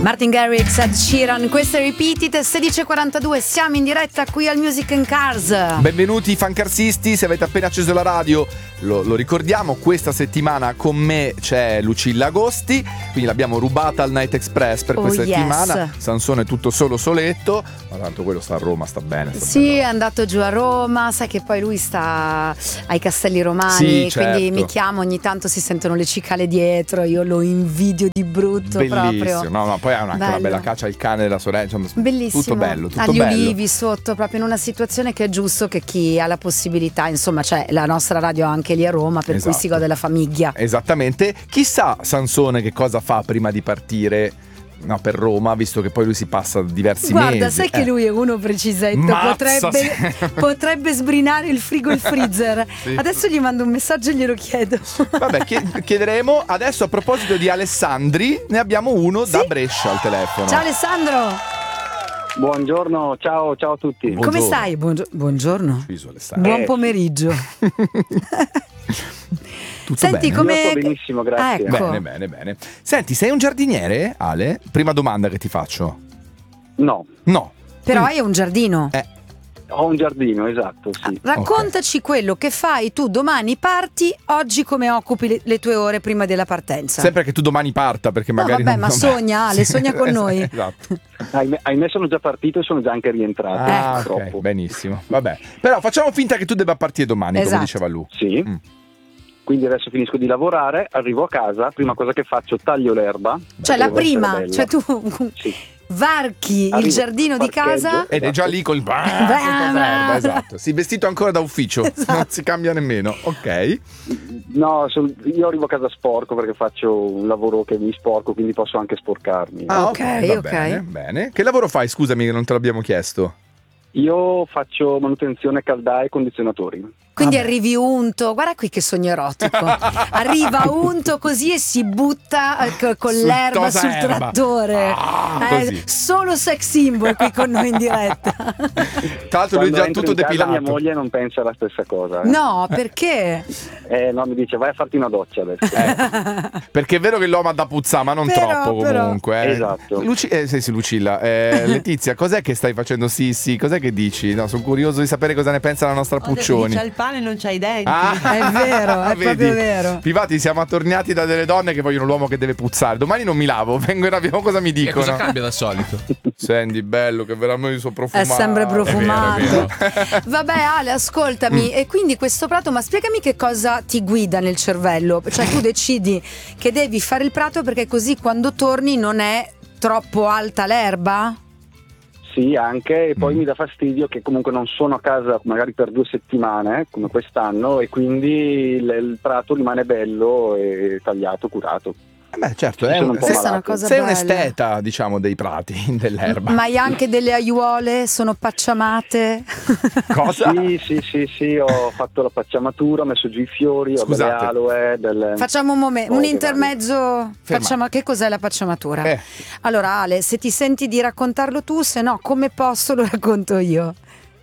Martin Garrix, Ed Sheeran, questo è Repeated, 16:42, siamo in diretta qui al Music and Cars. Benvenuti fancarsisti, se avete appena acceso la radio lo ricordiamo, questa settimana con me c'è Lucilla Agosti, quindi l'abbiamo rubata al Night Express per questa settimana. Sansone è tutto soletto, ma tanto quello sta a Roma, sta bene. Sì, è andato giù a Roma, sai che poi lui sta ai Castelli Romani, sì, certo. Quindi mi chiama, ogni tanto si sentono le cicale dietro, io lo invidio di brutto. Bellissimo, proprio. No, poi ha anche una bella caccia, il cane della sorella, insomma, bellissimo. Tutto bello, tutto agli bello. ulivi sotto, proprio in una situazione che è giusto che chi ha la possibilità, insomma, c'è la nostra radio anche lì a Roma, per cui si gode la famiglia. Esattamente. Chissà Sansone che cosa fa prima di partire per Roma, visto che poi lui si passa diversi mesi. Guarda, sai che lui è uno precisetto, potrebbe sbrinare il frigo e il freezer. Sì. Adesso gli mando un messaggio e glielo chiedo. Vabbè, chiederemo. Adesso, a proposito di Alessandri, ne abbiamo uno da Brescia al telefono. Ciao Alessandro. Buongiorno, ciao a tutti. Buongiorno. Come stai? Buongiorno. Buon pomeriggio. Tutto Senti, bene? come... Io sto benissimo, grazie. Ecco. Bene. Senti, sei un giardiniere, Ale? Prima domanda che ti faccio. No. Però hai un giardino. Ho un giardino, esatto, sì. Raccontaci quello che fai tu domani, parti, oggi come occupi le tue ore prima della partenza. Sempre che tu domani parta, perché magari sogna, Ale, sogna con noi. Esatto. Ahimè sono già partito e sono già anche rientrato. Okay, benissimo, vabbè. Però facciamo finta che tu debba partire domani, come diceva lui. Sì. Quindi adesso finisco di lavorare, arrivo a casa, prima cosa che faccio taglio l'erba. Cioè la prima, cioè tu varchi il giardino di casa ed è già lì col esatto. Sì, vestito ancora da ufficio, non si cambia nemmeno. Ok. No, io arrivo a casa sporco perché faccio un lavoro che mi sporco, quindi posso anche sporcarmi. Ok. Bene. Che lavoro fai, scusami, che non te l'abbiamo chiesto? Io faccio manutenzione caldaie e condizionatori. Quindi arrivi unto, guarda qui che sogno erotico. Arriva unto così e si butta con l'erba sul trattore. Solo sex symbol qui con noi in diretta. Tra l'altro lui è già tutto depilato. Mia moglie non pensa la stessa cosa. No, perché? No, mi dice vai a farti una doccia adesso. Perché è vero che l'uomo ha da puzzare, ma non troppo comunque. Esatto. Sì, Lucilla. Letizia, cos'è che stai facendo? Sì, cos'è che dici? No, sono curioso di sapere cosa ne pensa la nostra Puccioni. C'ha il pane e non c'ha i denti. È vero, è proprio vero. Pivati, siamo attorniati da delle donne che vogliono l'uomo che deve puzzare. Domani non mi lavo, vengo e vediamo cosa mi dicono. E cosa cambia da solito? Senti, bello, che veramente sono profumato. È sempre profumato. È vero. Vabbè, Ale, ascoltami. E quindi questo prato, ma spiegami che cosa ti guida nel cervello. Cioè tu decidi che devi fare il prato perché così quando torni non è troppo alta l'erba? Sì, anche, e poi mi dà fastidio che comunque non sono a casa magari per 2 settimane, come quest'anno, e quindi il prato rimane bello e tagliato, curato. Beh, certo, una cosa sei bella. un esteta, diciamo, dei prati, dell'erba. Ma hai anche delle aiuole? Sono pacciamate? Cosa? Sì, ho fatto la pacciamatura, ho messo giù i fiori, ho delle aloe, Facciamo un intermezzo. Che cos'è la pacciamatura? Allora, Ale, se ti senti di raccontarlo tu, se no, come posso lo racconto io?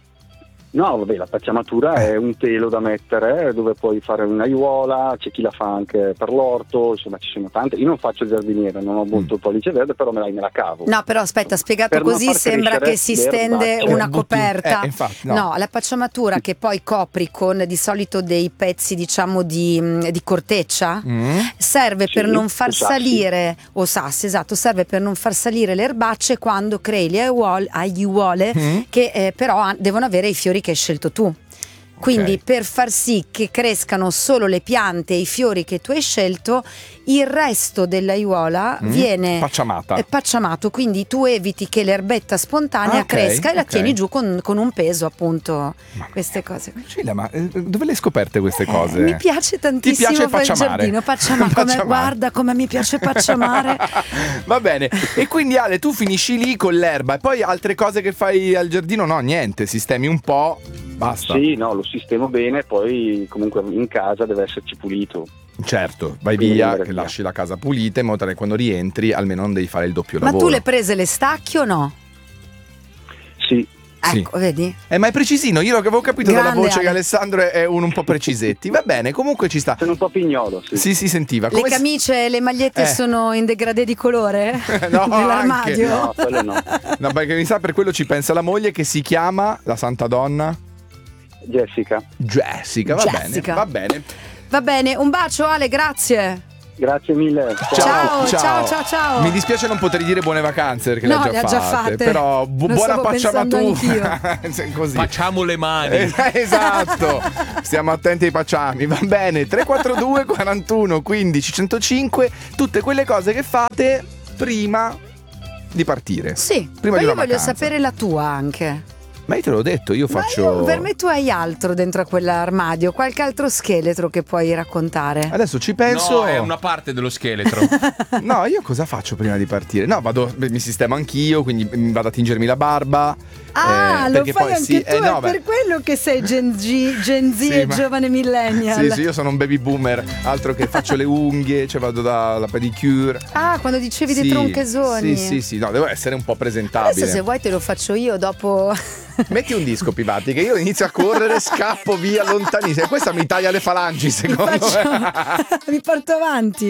No, vabbè, la pacciamatura è un telo da mettere dove puoi fare un'aiuola, c'è chi la fa anche per l'orto, insomma ci sono tante. Io non faccio giardiniere, non ho molto pollice verde, però me la cavo. No, però aspetta, spiegato così sembra che si stende una coperta. Infatti, no, la pacciamatura che poi copri con di solito dei pezzi, diciamo, di corteccia, serve per non far salire, o sassi, esatto, serve per non far salire le erbacce quando crei le aiuole che però devono avere i fiori che hai scelto tu. Quindi per far sì che crescano solo le piante e i fiori che tu hai scelto, il resto dell'aiuola viene pacciamato, quindi tu eviti che l'erbetta spontanea cresca e la tieni giù con un peso, appunto. Queste cose. Lucilla, ma dove le hai scoperte queste cose? Mi piace tantissimo. Ti piace fare il pacciamare? Pacciamare. Guarda come mi piace pacciamare. Va bene. E quindi Ale, tu finisci lì con l'erba e poi altre cose che fai al giardino? No, niente, sistemi un po', basta. Sì, no, lo sistemo bene, poi comunque in casa deve esserci pulito. Certo, vai via, che lasci la casa pulita in modo che quando rientri almeno non devi fare il doppio lavoro. Ma tu le prese le stacchi o no? Sì, Ecco, vedi? Ma è precisino, io avevo capito dalla Grande voce Ale. che Alessandro è un po' precisetti. Va bene, comunque ci sta. Sono un po' pignolo, sì. Sì, si sentiva. Le camicie e le magliette sono in degradé di colore? No, nell'armadio? No, quello no. No, perché mi sa per quello ci pensa la moglie che si chiama la santa donna Jessica. Jessica, va Jessica. bene, va bene. Va bene, un bacio Ale, grazie. Grazie mille. Ciao. Mi dispiace non poter dire buone vacanze perché No, le ha già fatte. Però Lo buona stavo pensando pacciamatura. Così. Facciamo le mani. Esatto. Stiamo attenti ai pacciami. Va bene. 342 41 15 105. Tutte quelle cose che fate prima di partire. Sì, Prima ma di io una voglio vacanza. sapere la tua anche. Ma io te l'ho detto, io faccio. Per me tu hai altro dentro a quell'armadio, qualche altro scheletro che puoi raccontare. Adesso ci penso. No, è una parte dello scheletro. No, io cosa faccio prima di partire? No, mi sistemo anch'io, quindi mi vado a tingermi la barba. Lo perché fai poi anche sì, tu, no, è per quello che sei Gen Z Sì, e ma- giovane millennial. Sì, io sono un baby boomer, altro che faccio le unghie, cioè vado dalla pedicure. Ah, quando dicevi dei tronchesoni. Sì, no, devo essere un po' presentabile. Adesso se vuoi te lo faccio io dopo. Metti un disco, Pivati, che io inizio a correre, scappo via lontanissimo. E questa mi taglia le falangi, secondo me. Mi porto avanti.